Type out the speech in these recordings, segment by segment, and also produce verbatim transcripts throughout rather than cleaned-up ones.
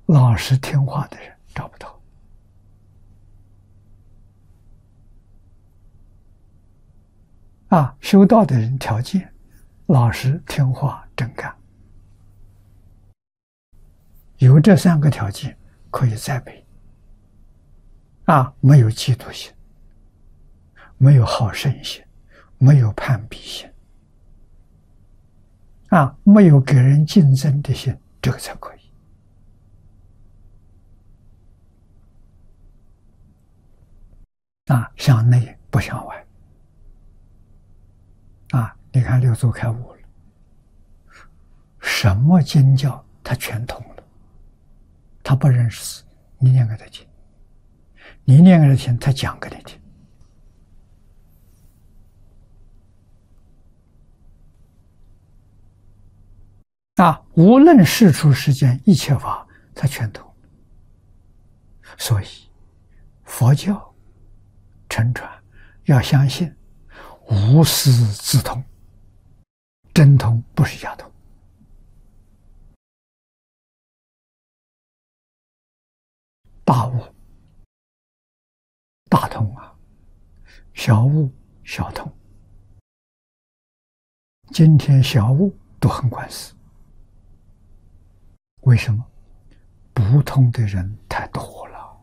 老实听话的人找不到。啊，修道的人条件老实听话真干，有这三个条件可以栽培。啊，没有嫉妒心，没有好胜心，没有攀比心，啊，没有给人竞争的心，这个才可以。啊，向内不向外。啊，你看六祖开悟了，什么经教他全通了，他不认识字，你念给他听，你念给他听，他讲给你听。啊，无论世出世间一切法，他全通。所以佛教承传要相信无师自通，真通不是假通。大悟大通啊，小悟小通。今天小悟都很官司，为什么？不通的人太多了。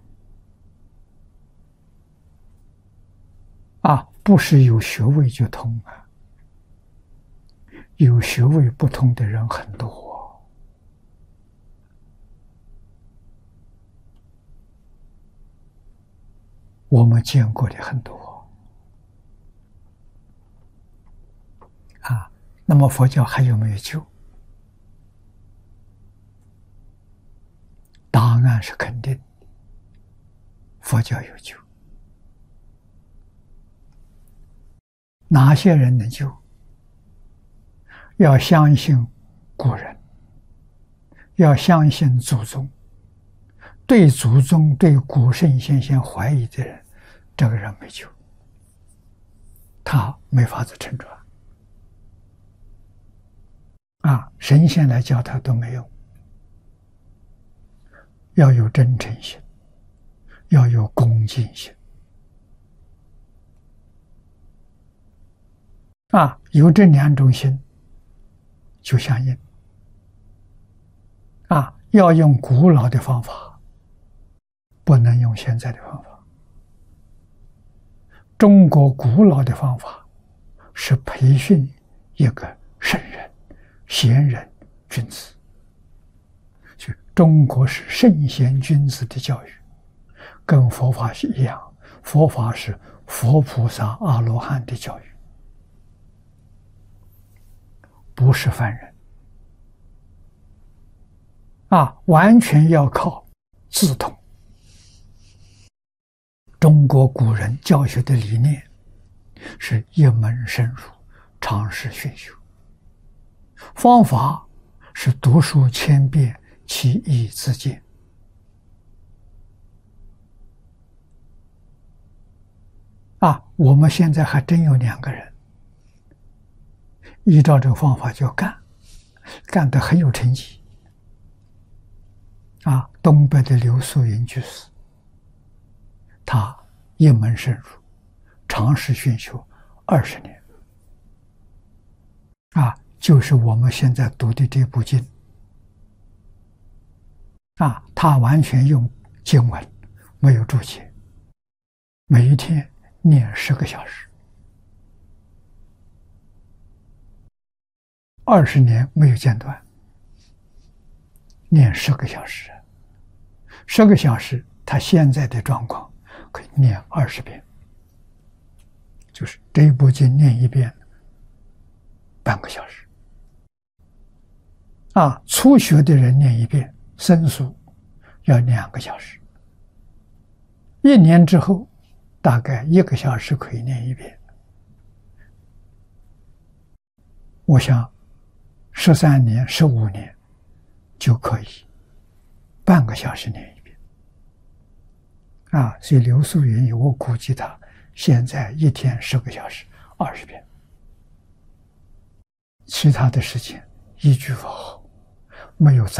啊，不是有学位就通啊，有学位不通的人很多。我们见过的很多。啊，那么佛教还有没有救？答案是肯定的，佛教有救。哪些人能救？要相信古人，要相信祖宗。对祖宗、对古圣先贤怀疑的人，这个人没救，他没法子承传。啊，神仙来教他都没用。要有真诚心，要有恭敬心。啊，有这两种心就相应。啊，要用古老的方法，不能用现在的方法。中国古老的方法是培训一个圣人、贤人、君子。就中国是圣贤君子的教育，跟佛法是一样。佛法是佛菩萨、阿罗汉的教育，不是凡人。啊，完全要靠自通。中国古人教学的理念是一门深入，常识熏修。方法是读书千遍，其义自见。啊，我们现在还真有两个人依照这个方法就干，干得很有成绩。啊，东北的刘素云居士，他一门深入，常识熏修二十年。啊，就是我们现在读的这部经。啊，他完全用经文，没有注解，每一天念十个小时，二十年没有间断，念十个小时，十个小时，他现在的状况可以念二十遍，就是这一部经念一遍，半个小时。啊，初学的人念一遍，生疏要两个小时。一年之后，大概一个小时可以念一遍。我想，十三年、十五年就可以半个小时念一遍。啊，所以刘素云，我估计他现在一天十个小时，二十遍。其他的事情一句不好，没有杂